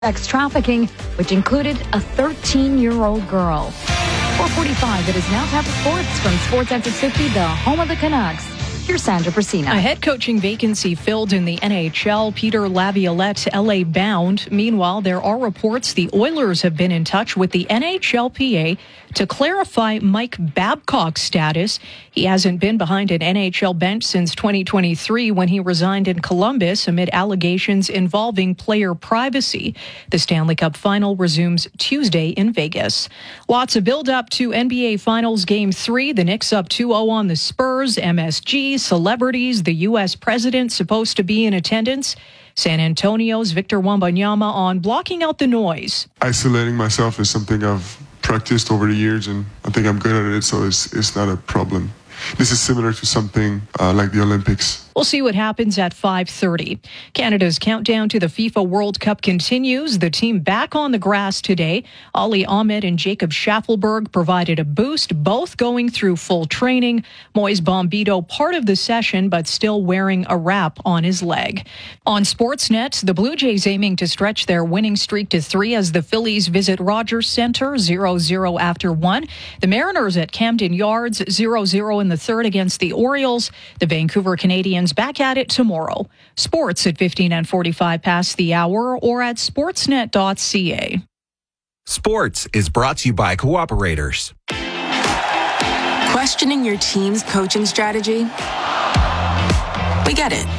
sex trafficking, which included a 13-year-old girl. 4:45, it is now time for sports from Sportsnet 650, the home of the Canucks. Here's Sandra Persina. A head coaching vacancy filled in the NHL. Peter Laviolette, LA bound. Meanwhile, there are reports the Oilers have been in touch with the NHLPA to clarify Mike Babcock's status. He hasn't been behind an NHL bench since 2023 when he resigned in Columbus amid allegations involving player privacy. The Stanley Cup final resumes Tuesday in Vegas. Lots of build-up to NBA Finals Game 3. The Knicks up 2-0 on the Spurs. MSG, celebrities, the U.S. president supposed to be in attendance. San Antonio's Victor Wembanyama on blocking out the noise. Isolating myself is something I've practiced over the years, and I think I'm good at it, so it's not a problem. This is similar to something like the Olympics. We'll see what happens at 5:30. Canada's countdown to the FIFA World Cup continues. The team back on the grass today. Ali Ahmed and Jacob Schaffelberg provided a boost, both going through full training. Moise Bombito part of the session, but still wearing a wrap on his leg. On Sportsnet, the Blue Jays aiming to stretch their winning streak to 3 as the Phillies visit Rogers Centre, 0-0 after 1. The Mariners at Camden Yards, 0-0 in the third against the Orioles. The Vancouver Canadians back at it tomorrow. Sports at 15 and 45 past the hour or at sportsnet.ca. Sports is brought to you by Cooperators. Questioning your team's coaching strategy? We get it.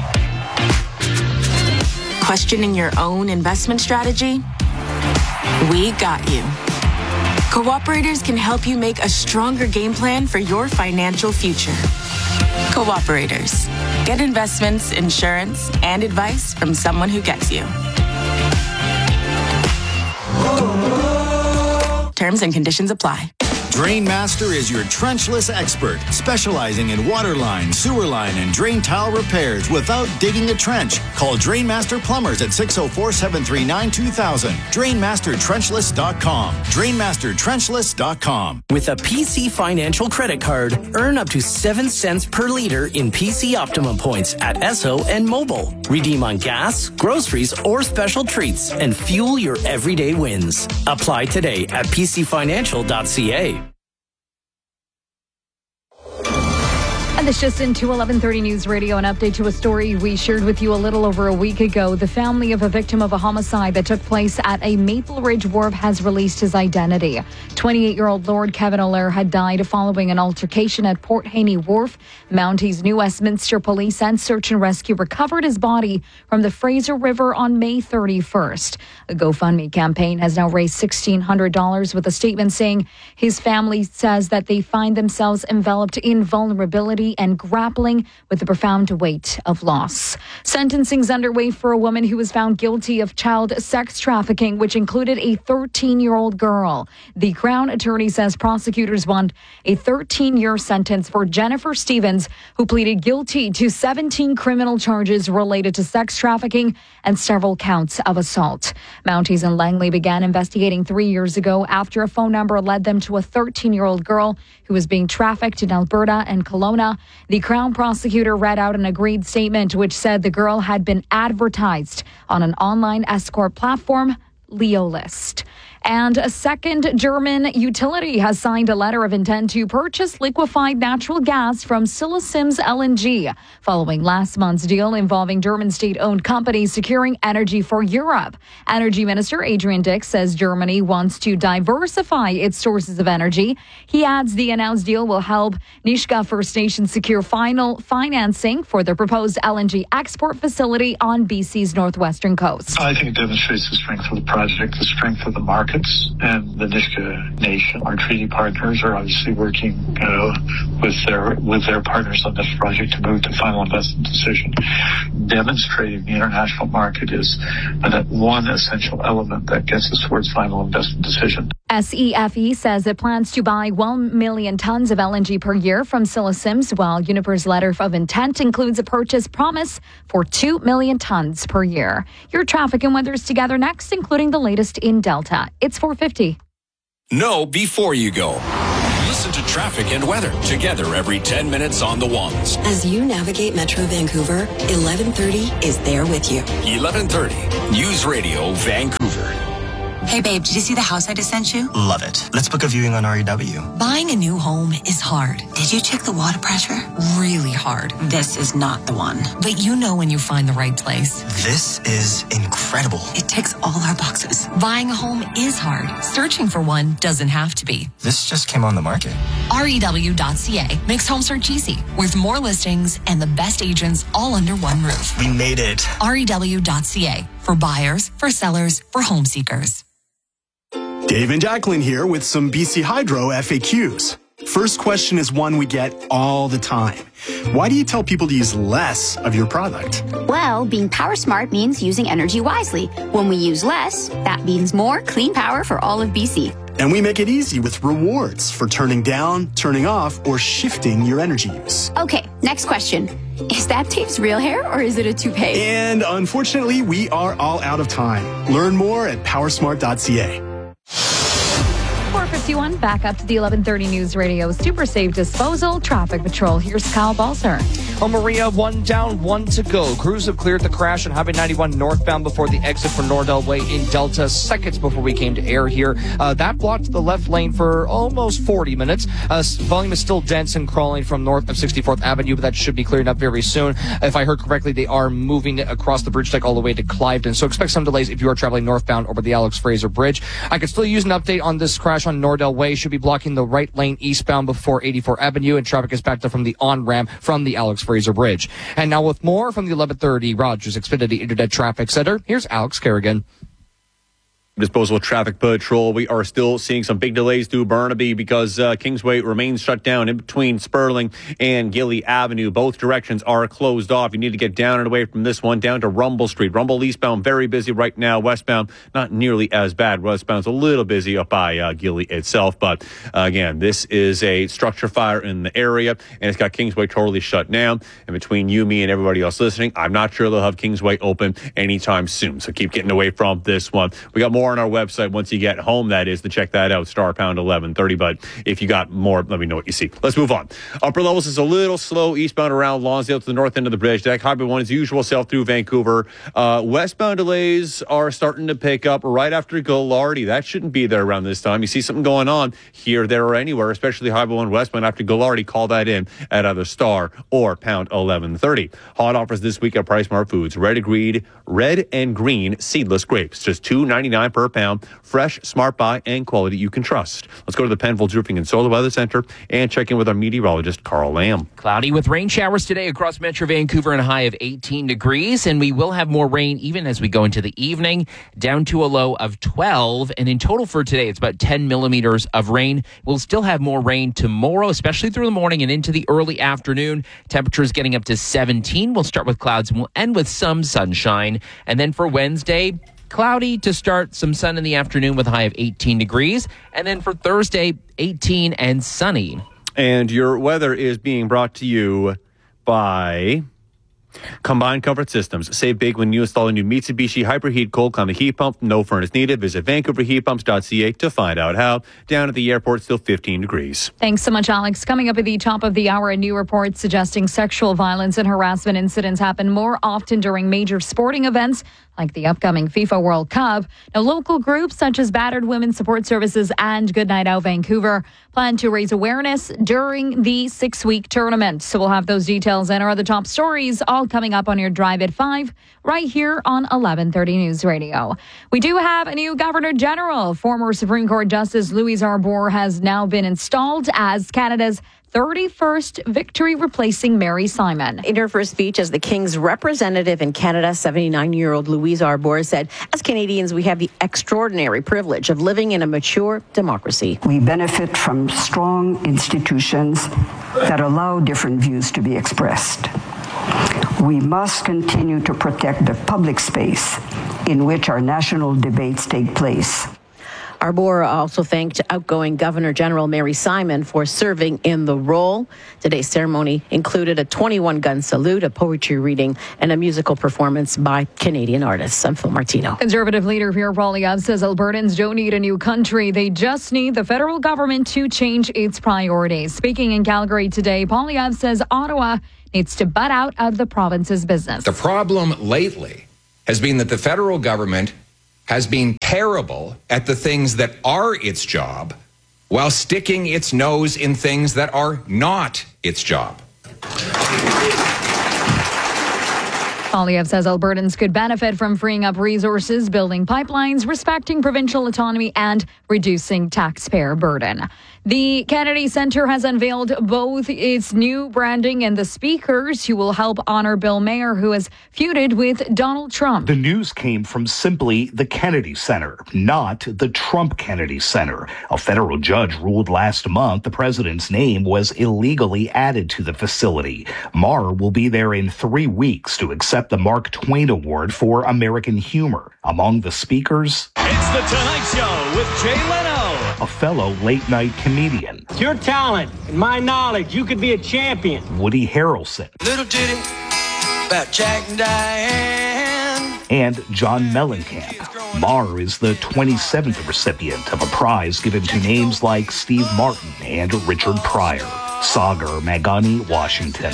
Questioning your own investment strategy? We got you. Cooperators can help you make a stronger game plan for your financial future. Cooperators. Get investments, insurance, and advice from someone who gets you. Terms and conditions apply. Drainmaster is your trenchless expert, specializing in water line, sewer line, and drain tile repairs without digging a trench. Call Drainmaster Plumbers at 604-739-2000. DrainmasterTrenchless.com. DrainmasterTrenchless.com. With a PC Financial credit card, earn up to 7 cents per liter in PC Optimum points at Esso and Mobile. Redeem on gas, groceries, or special treats, and fuel your everyday wins. Apply today at PCFinancial.ca. And this just into 11:30 News Radio, an update to a story we shared with you a little over a week ago. The family of a victim of a homicide that took place at a Maple Ridge wharf has released his identity. 28-year-old Lord Kevin Allaire had died following an altercation at Port Haney Wharf. Mounties New Westminster Police and Search and Rescue recovered his body from the Fraser River on May 31st. A GoFundMe campaign has now raised $1,600 with a statement saying his family says that they find themselves enveloped in vulnerability and grappling with the profound weight of loss. Sentencing's underway for a woman who was found guilty of child sex trafficking, which included a 13-year-old girl. The Crown Attorney says prosecutors want a 13-year sentence for Jennifer Stevens, who pleaded guilty to 17 criminal charges related to sex trafficking and several counts of assault. Mounties in Langley began investigating 3 years ago after a phone number led them to a 13-year-old girl who was being trafficked in Alberta and Kelowna. The Crown prosecutor read out an agreed statement which said the girl had been advertised on an online escort platform, Leolist. And a second German utility has signed a letter of intent to purchase liquefied natural gas from Silissims LNG, following last month's deal involving German state-owned companies securing energy for Europe. Energy Minister Adrian Dix says Germany wants to diversify its sources of energy. He adds the announced deal will help Nisga'a First Nation secure final financing for the proposed LNG export facility on BC's northwestern coast. I think it demonstrates the strength of the project, the strength of the market. And the Nisga'a Nation, our treaty partners, are obviously working with their partners on this project to move to final investment decision. Demonstrating the international market is that one essential element that gets us towards final investment decision. SEFE says it plans to buy 1 million tons of LNG per year from Silissims, while Uniper's letter of intent includes a purchase promise for 2 million tons per year. Your traffic and weather's together next, including the latest in Delta. It's 4:50. Know before you go. Listen to traffic and weather together every 10 minutes on the ones. As you navigate Metro Vancouver, 1130 is there with you. 1130 News Radio Vancouver. Hey babe, did you see the house I just sent you? Love it. Let's book a viewing on REW. Buying a new home is hard. Did you check the water pressure? Really hard. This is not the one. But you know when you find the right place. This is incredible. It ticks all our boxes. Buying a home is hard. Searching for one doesn't have to be. This just came on the market. REW.ca makes home search easy, with more listings and the best agents all under one roof. We made it. REW.ca, for buyers, for sellers, for home seekers. Dave and Jacqueline here with some BC Hydro FAQs. First question is one we get all the time. Why do you tell people to use less of your product? Well, being power smart means using energy wisely. When we use less, that means more clean power for all of BC. And we make it easy with rewards for turning down, turning off, or shifting your energy use. Okay, next question. Is that Dave's real hair or is it a toupee? And unfortunately, we are all out of time. Learn more at powersmart.ca. 4:51, back up to the 1130 News Radio Super Safe Disposal Traffic Patrol. Here's Kyle Balser. On Maria, 1 down, 1 to go. Crews have cleared the crash on Highway 91 northbound before the exit for Nordell Way in Delta, seconds before we came to air here. That blocked the left lane for almost 40 minutes. Volume is still dense and crawling from north of 64th Avenue, but that should be clearing up very soon. If I heard correctly, they are moving across the bridge deck all the way to Cliveden, so expect some delays if you are traveling northbound over the Alex Fraser Bridge. I could still use an update on this crash on Nordell Way. Should be blocking the right lane eastbound before 84 Avenue, and traffic is backed up from the on-ramp from the Alex Fraser Bridge. And now with more from the 1130 Rogers Xfinity Internet Traffic Center, here's Alex Kerrigan. Disposal Traffic Patrol. We are still seeing some big delays through Burnaby because Kingsway remains shut down in between Sperling and Gilly Avenue. Both directions are closed off. You need to get down and away from this one down to Rumble Street. Rumble eastbound, very busy right now. Westbound, not nearly as bad. Westbound's a little busy up by Gilly itself. But again, this is a structure fire in the area, and it's got Kingsway totally shut down. And between you, me, and everybody else listening, I'm not sure they'll have Kingsway open anytime soon. So keep getting away from this one. We got more on our website once you get home, that is, to check that out, *pound 1130. But if you got more, let me know what you see. Let's move on. Upper levels is a little slow eastbound around Lonsdale to the north end of the bridge deck. Highway 1 is usual south through Vancouver. Westbound delays are starting to pick up right after Ghilardi. That shouldn't be there around this time. You see something going on here, there, or anywhere, especially Highway 1 westbound after Ghilardi. Call that in at either *or # 1130. Hot offers this week at PriceSmart Foods. Red and green seedless grapes, just $2.99 per pound. Fresh, smart buy, and quality you can trust. Let's go to the Penfolds Roofing and Solar Weather Center and check in with our meteorologist, Carl Lamb. Cloudy with rain showers today across Metro Vancouver and a high of 18 degrees. And we will have more rain even as we go into the evening, down to a low of 12. And in total for today, it's about 10 millimeters of rain. We'll still have more rain tomorrow, especially through the morning and into the early afternoon. Temperatures getting up to 17. We'll start with clouds and we'll end with some sunshine. And then for Wednesday, cloudy to start, some sun in the afternoon with a high of 18 degrees. And then for Thursday, 18 and sunny. And your weather is being brought to you by Combined Comfort Systems. Save big when you install a new Mitsubishi Hyperheat cold climate heat pump. No furnace needed. Visit VancouverHeatPumps.ca to find out how. Down at the airport, still 15 degrees. Thanks so much, Alex. Coming up at the top of the hour, a new report suggesting sexual violence and harassment incidents happen more often during major sporting events like the upcoming FIFA World Cup. Now, local groups such as Battered Women's Support Services and Goodnight Out Vancouver plan to raise awareness during the 6-week tournament. So we'll have those details and our other top stories all coming up on your drive at 5 right here on 1130 News Radio. We do have a new Governor General. Former Supreme Court Justice Louise Arbour has now been installed as Canada's 31st victory, replacing Mary Simon. In her first speech as the King's representative in Canada, 79-year-old Louise Arbour said, as Canadians, we have the extraordinary privilege of living in a mature democracy. We benefit from strong institutions that allow different views to be expressed. We must continue to protect the public space in which our national debates take place. Arbour also thanked outgoing Governor General Mary Simon for serving in the role. Today's ceremony included a 21-gun salute, a poetry reading, and a musical performance by Canadian artists. I'm Phil Martino. Conservative leader Pierre Poilievre says Albertans don't need a new country. They just need the federal government to change its priorities. Speaking in Calgary today, Poilievre says Ottawa needs to butt out of the province's business. The problem lately has been that the federal government has been terrible at the things that are its job while sticking its nose in things that are not its job. Poilievre says Albertans could benefit from freeing up resources, building pipelines, respecting provincial autonomy, and reducing taxpayer burden. The Kennedy Centre has unveiled both its new branding and the speakers who will help honor Bill Maher, who has feuded with Donald Trump. The news came from simply the Kennedy Center, not the Trump Kennedy Center. A federal judge ruled last month the president's name was illegally added to the facility. Maher will be there in 3 weeks to accept the Mark Twain Award for American Humor. Among the speakers, it's The Tonight Show with Jay Leno, a fellow late-night comedian. It's your talent and my knowledge. You could be a champion. Woody Harrelson. Little ditty about Jack and Diane. And John Mellencamp. Maher is the 27th recipient of a prize given to names like Steve Martin and Richard Pryor. Sagar Magani, Washington.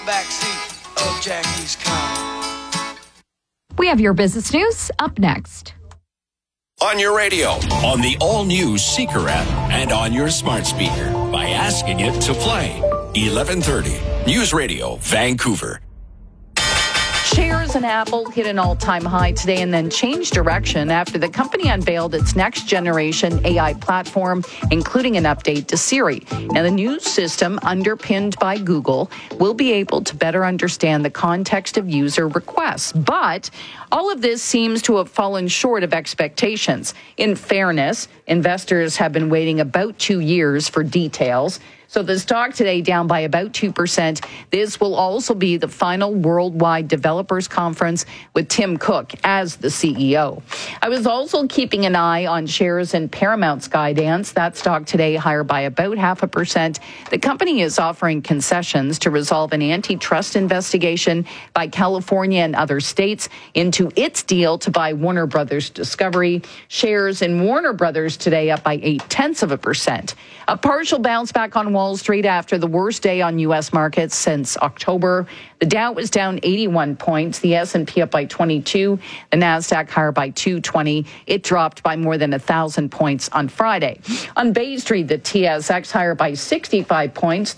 We have your business news up next. On your radio, on the all-new Seeker app, and on your smart speaker by asking it to play. 1130 News Radio, Vancouver. Shares in Apple hit an all-time high today and then changed direction after the company unveiled its next-generation AI platform, including an update to Siri. Now, the new system, underpinned by Google, will be able to better understand the context of user requests. But all of this seems to have fallen short of expectations. In fairness, investors have been waiting about 2 years for details. So the stock today down by about 2%. This will also be the final worldwide developers conference with Tim Cook as the CEO. I was also keeping an eye on shares in Paramount Skydance. That stock today higher by about 0.5%. The company is offering concessions to resolve an antitrust investigation by California and other states into its deal to buy Warner Brothers Discovery. Shares in Warner Brothers today up by 0.8%. A partial bounce back on Wall Street after the worst day on U.S. markets since October. The Dow was down 81 points. The S&P up by 22. The Nasdaq higher by 220. It dropped by more than 1,000 points on Friday. On Bay Street, the TSX higher by 65 points,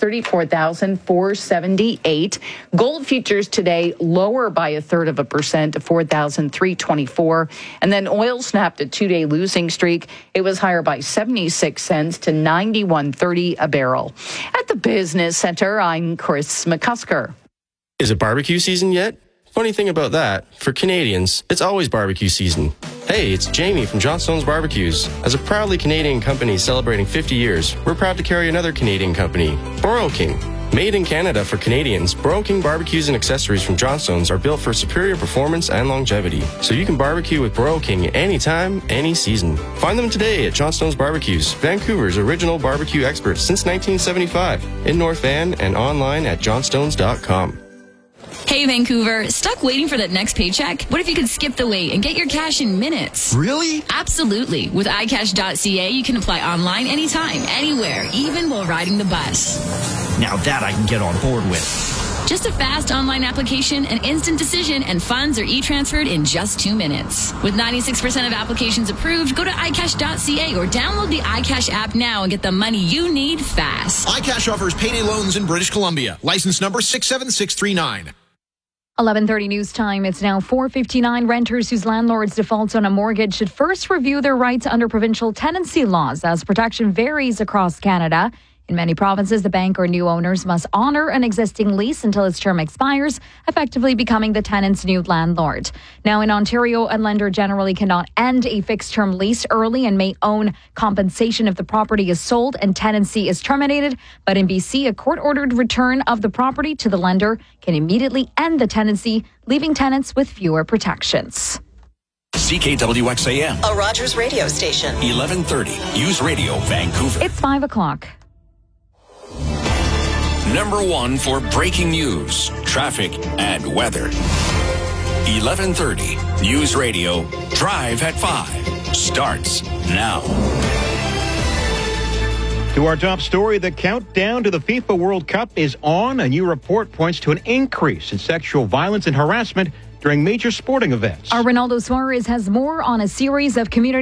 34,478. Gold futures today lower by 1/3% to 4,324. And then oil snapped a 2-day losing streak. It was higher by 76 cents to 91.30 a barrel. At the Business Center, I'm Chris McCusker. Is it barbecue season yet? Funny thing about that, for Canadians, it's always barbecue season. Hey, it's Jamie from Johnstone's Barbecues. As a proudly Canadian company celebrating 50 years, we're proud to carry another Canadian company, Boro King. Made in Canada for Canadians, Boro King barbecues and accessories from Johnstone's are built for superior performance and longevity. So you can barbecue with Boro King anytime, any season. Find them today at Johnstone's Barbecues, Vancouver's original barbecue experts since 1975. In North Van and online at johnstones.com. Hey, Vancouver, stuck waiting for that next paycheck? What if you could skip the wait and get your cash in minutes? Really? Absolutely. With iCash.ca, you can apply online anytime, anywhere, even while riding the bus. Now that I can get on board with. Just a fast online application, an instant decision, and funds are e-transferred in just 2 minutes. With 96% of applications approved, go to iCash.ca or download the iCash app now and get the money you need fast. iCash offers payday loans in British Columbia. License number 67639. 11:30 news time. It's now 4:59. Renters whose landlords defaults on a mortgage should first review their rights under provincial tenancy laws, as protection varies across Canada. In many provinces, the bank or new owners must honor an existing lease until its term expires, effectively becoming the tenant's new landlord. Now, in Ontario, a lender generally cannot end a fixed-term lease early and may own compensation if the property is sold and tenancy is terminated. But in BC, a court-ordered return of the property to the lender can immediately end the tenancy, leaving tenants with fewer protections. CKWXAM. A Rogers radio station. 1130 News Radio Vancouver. It's 5 o'clock. Number one for breaking news, traffic, and weather. 1130 News Radio Drive at 5 starts now. To our top story, the countdown to the FIFA World Cup is on. A new report points to an increase in sexual violence and harassment during major sporting events. Our Ronaldo Suarez has more on a series of community